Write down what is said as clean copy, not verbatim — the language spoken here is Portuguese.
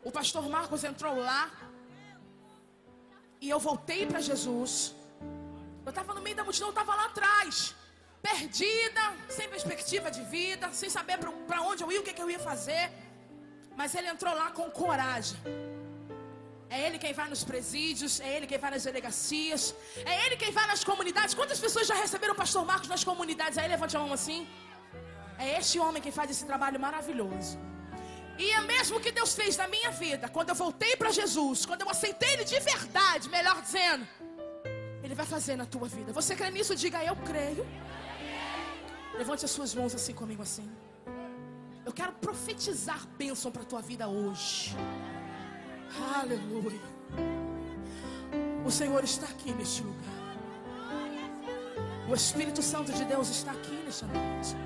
O pastor Marcos entrou lá e eu voltei para Jesus. Eu estava no meio da multidão, eu estava lá atrás, perdida, sem perspectiva de vida, sem saber para onde eu ia, o que eu ia fazer. Mas ele entrou lá com coragem. É ele quem vai nos presídios, é ele quem vai nas delegacias, é ele quem vai nas comunidades. Quantas pessoas já receberam o pastor Marcos nas comunidades? Aí levante a mão assim. É este homem quem faz esse trabalho maravilhoso. E é mesmo que Deus fez na minha vida, quando eu voltei para Jesus, quando eu aceitei Ele de verdade, melhor dizendo, Ele vai fazer na tua vida. Você crê nisso? Diga, eu creio. Levante as suas mãos assim comigo assim. Eu quero profetizar bênção para a tua vida hoje. Aleluia. O Senhor está aqui neste lugar. O Espírito Santo de Deus está aqui nesta noite.